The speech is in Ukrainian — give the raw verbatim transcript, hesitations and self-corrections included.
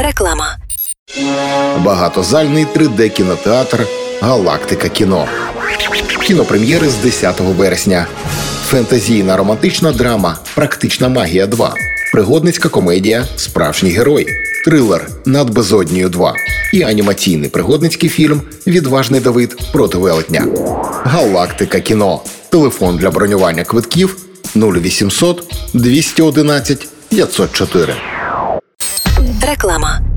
Реклама. Багатозальний три де кінотеатр «Галактика кіно». Кінопрем'єри з десятого вересня. Фентезійна романтична драма «Практична магія два». Пригодницька комедія «Справжній герой». Трилер «Над безоднею два». І анімаційний пригодницький фільм «Відважний Давид проти велетня». «Галактика кіно». Телефон для бронювання квитків нуль вісімсот двісті одинадцять п'ятсот чотири. Реклама.